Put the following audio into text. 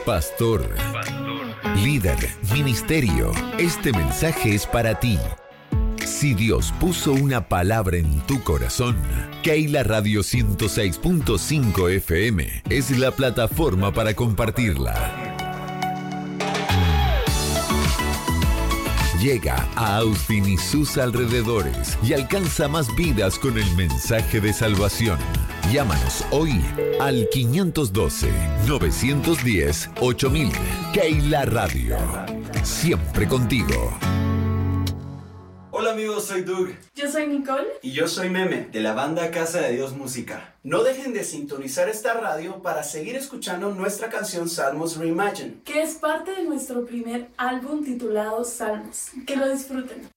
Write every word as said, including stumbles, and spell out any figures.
Pastor, líder, ministerio, este mensaje es para ti. Si Dios puso una palabra en tu corazón, Keila Radio ciento seis punto cinco F M es la plataforma para compartirla. Llega a Austin y sus alrededores y alcanza más vidas con el mensaje de salvación. Llámanos hoy al quinientos doce, novecientos diez, ocho mil. Keila Radio. Siempre contigo. Hola amigos, soy Doug. Yo soy Nicole. Y yo soy Meme, de la banda Casa de Dios Música. No dejen de sintonizar esta radio para seguir escuchando nuestra canción Salmos Reimagine, que es parte de nuestro primer álbum titulado Salmos. Que lo disfruten.